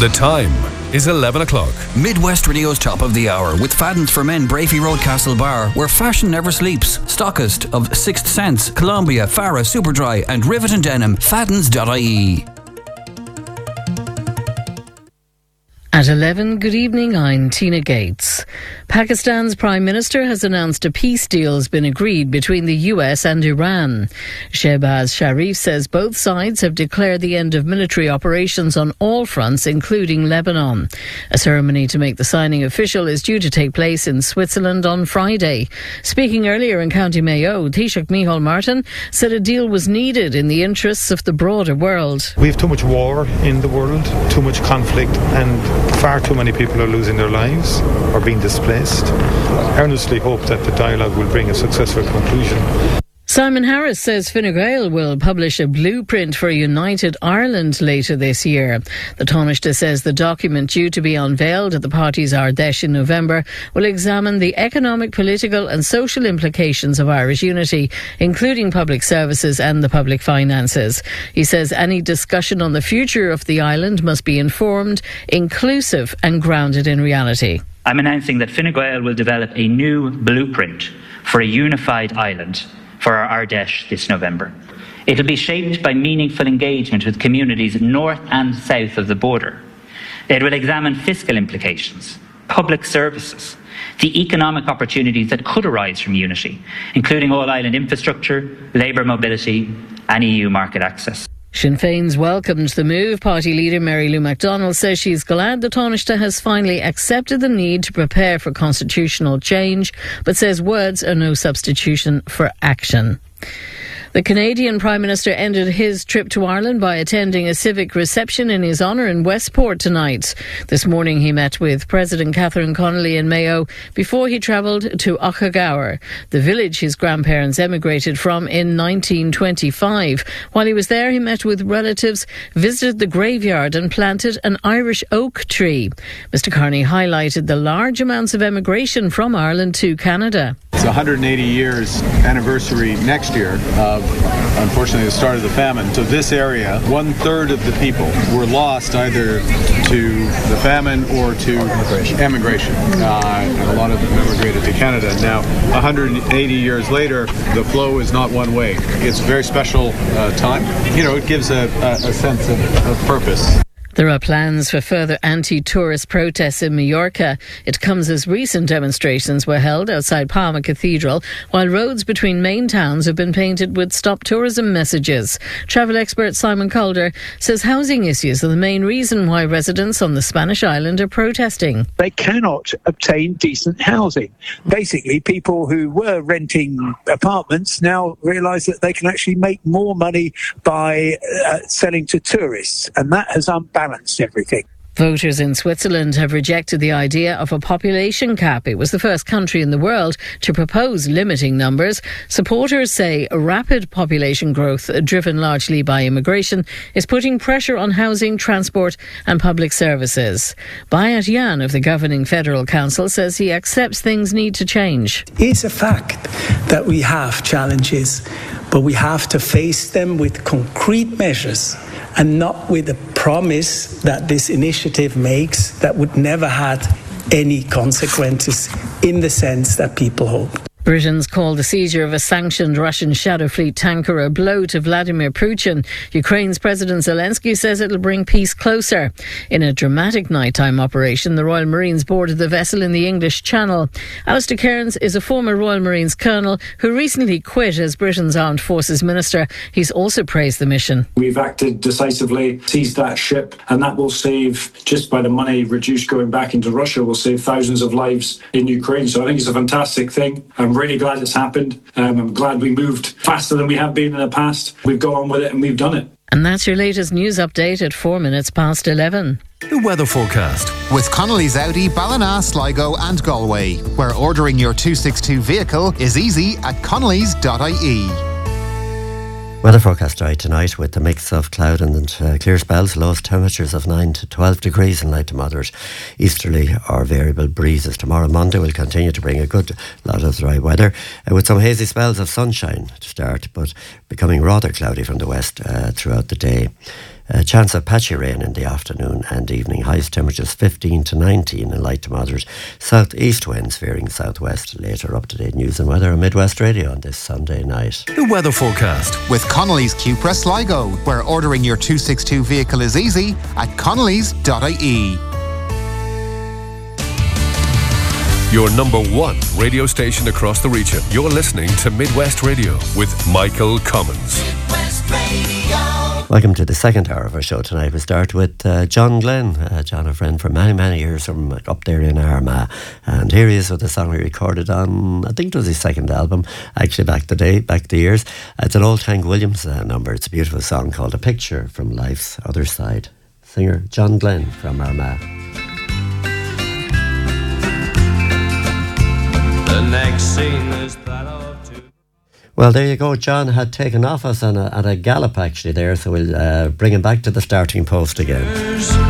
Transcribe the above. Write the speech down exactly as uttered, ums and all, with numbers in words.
The time is eleven o'clock. Midwest Radio's top of the hour with Fadden's for Men, Brafey Road, Castle Bar, where fashion never sleeps. Stockist of Sixth Sense, Columbia, Farah, Superdry and Rivet and Denim. Faddens dot I E. At eleven, good evening, I'm Tina Gates. Pakistan's Prime Minister has announced a peace deal has been agreed between the U S and Iran. Shehbaz Sharif says both sides have declared the end of military operations on all fronts, including Lebanon. A ceremony to make the signing official is due to take place in Switzerland on Friday. Speaking earlier in County Mayo, Taoiseach Micheál Martin said a deal was needed in the interests of the broader world. We have too much war in the world, too much conflict, and far too many people are losing their lives or being displaced. I earnestly hope that the dialogue will bring a successful conclusion. Simon Harris says Fine Gael will publish a blueprint for a united Ireland later this year. The Taoiseach says the document, due to be unveiled at the party's Ardèche in November, will examine the economic, political and social implications of Irish unity, including public services and the public finances. He says any discussion on the future of the island must be informed, inclusive and grounded in reality. I'm announcing that Fine Gael will develop a new blueprint for a unified island for our Ardèche this November. It'll be shaped by meaningful engagement with communities north and south of the border. It will examine fiscal implications, public services, the economic opportunities that could arise from unity, including all-island infrastructure, labour mobility and E U market access. Sinn Féin's welcomed the move. Party leader Mary Lou McDonald says she's glad the Taoiseach has finally accepted the need to prepare for constitutional change, but says words are no substitution for action. The Canadian Prime Minister ended his trip to Ireland by attending a civic reception in his honour in Westport tonight. This morning he met with President Catherine Connolly in Mayo before he travelled to Ochagaur, the village his grandparents emigrated from in nineteen twenty-five. While he was there, he met with relatives, visited the graveyard and planted an Irish oak tree. Mister Carney highlighted the large amounts of emigration from Ireland to Canada. It's one hundred eighty years anniversary next year of, unfortunately, the start of the famine. So this area, one third of the people were lost either to the famine or to emigration. emigration. Uh, and a lot of them immigrated to Canada. Now, one hundred eighty years later, the flow is not one way. It's a very special uh, time. You know, it gives a, a, a sense of, of purpose. There are plans for further anti-tourist protests in Mallorca. It comes as recent demonstrations were held outside Palma Cathedral, while roads between main towns have been painted with stop tourism messages. Travel expert Simon Calder says housing issues are the main reason why residents on the Spanish island are protesting. They cannot obtain decent housing. Basically, people who were renting apartments now realise that they can actually make more money by uh, selling to tourists, and that has unbalanced everything. Voters in Switzerland have rejected the idea of a population cap. It was the first country in the world to propose limiting numbers. Supporters say rapid population growth, driven largely by immigration, is putting pressure on housing, transport and public services. Bayat Jan of the governing Federal Council says he accepts things need to change. It's a fact that we have challenges, but we have to face them with concrete measures and not with a promise that this initiative makes that would never have any consequences in the sense that people hope. Britain's called the seizure of a sanctioned Russian Shadow Fleet tanker a blow to Vladimir Putin. Ukraine's President Zelensky says it'll bring peace closer. In a dramatic nighttime operation, the Royal Marines boarded the vessel in the English Channel. Alistair Cairns is a former Royal Marines colonel who recently quit as Britain's Armed Forces Minister. He's also praised the mission. We've acted decisively, seized that ship, and that will save, just by the money reduced going back into Russia, will save thousands of lives in Ukraine. So I think it's a fantastic thing. I'm really glad it's happened. Um, I'm glad we moved faster than we have been in the past. We've gone on with it and we've done it. And that's your latest news update at four minutes past eleven. The weather forecast with Connolly's Audi, Ballina, Sligo and Galway, where ordering your two sixty-two vehicle is easy at connellys dot I E. Weather forecast dry tonight with a mix of cloud and uh, clear spells, lowest temperatures of nine to twelve degrees and light to moderate easterly or variable breezes. Tomorrow Monday will continue to bring a good lot of dry weather uh, with some hazy spells of sunshine to start, but becoming rather cloudy from the west uh, throughout the day. A chance of patchy rain in the afternoon and evening. Highest temperatures fifteen to nineteen in light to moderate. South-east winds veering southwest. Later, up-to-date news and weather on Midwest Radio on this Sunday night. The weather forecast with Connolly's Cupra Sligo, where ordering your two sixty-two vehicle is easy at connellys dot I E. Your number one radio station across the region. You're listening to Midwest Radio with Michael Commons. Midwest Radio. Welcome to the second hour of our show tonight. We start with uh, John Glenn. Uh, John, a friend for many, many years from up there in Armagh. And here he is with a song he recorded on, I think it was his second album, actually back the day, back the years. It's an old Hank Williams uh, number. It's a beautiful song called A Picture from Life's Other Side. Singer John Glenn from Armagh. The next scene is that of two. Well, there you go. John had taken off us on a, at a gallop actually there, so we'll uh, bring him back to the starting post again.